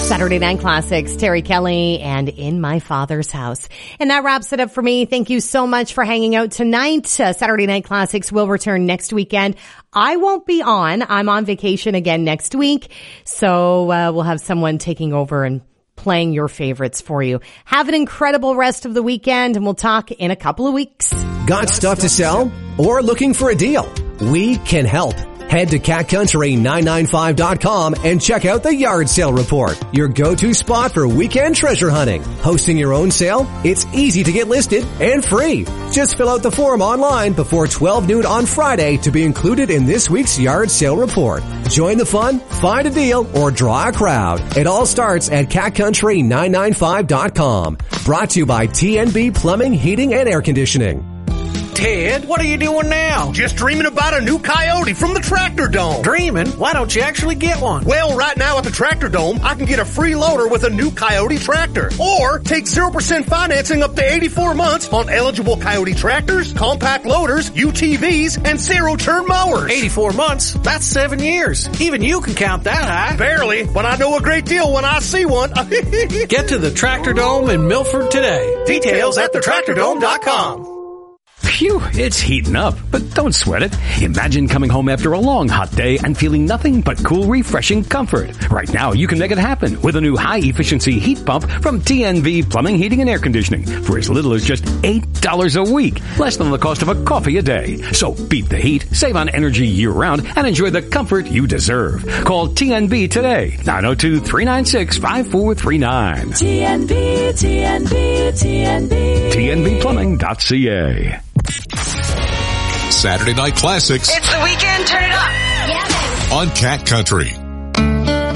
Saturday Night Classics, Terry Kelly, and In My Father's House. And that wraps it up for me. Thank you so much for hanging out tonight. Saturday Night Classics will return next weekend. I won't be on. I'm on vacation again next week. So we'll have someone taking over and playing your favorites for you. Have an incredible rest of the weekend, and we'll talk in a couple of weeks. Got stuff to sell? Or looking for a deal? We can help. Head to catcountry995.com and check out the yard sale report, your go-to spot for weekend treasure hunting. Hosting your own sale? It's easy to get listed and free. Just fill out the form online before 12 noon on Friday to be included in this week's yard sale report. Join the fun, find a deal, or draw a crowd. It all starts at catcountry995.com. Brought to you by TNB Plumbing, Heating, and Air Conditioning. Ted, what are you doing now? Just dreaming about a new Coyote from the Tractor Dome. Dreaming? Why don't you actually get one? Well, right now at the Tractor Dome, I can get a free loader with a new Coyote tractor. Or take 0% financing up to 84 months on eligible Coyote tractors, compact loaders, UTVs, and zero-turn mowers. 84 months? That's 7 years. Even you can count that high. Barely, but I know a great deal when I see one. Get to the Tractor Dome in Milford today. Details at thetractordome.com. Phew, it's heating up, but don't sweat it. Imagine coming home after a long hot day and feeling nothing but cool, refreshing comfort. Right now, you can make it happen with a new high-efficiency heat pump from TNV Plumbing, Heating, and Air Conditioning for as little as just $8 a week, less than the cost of a coffee a day. So beat the heat, save on energy year-round, and enjoy the comfort you deserve. Call TNV today, 902-396-5439. TNV. TNVplumbing.ca. Saturday Night Classics. It's the weekend. Turn it up. Yeah, baby. On Cat Country.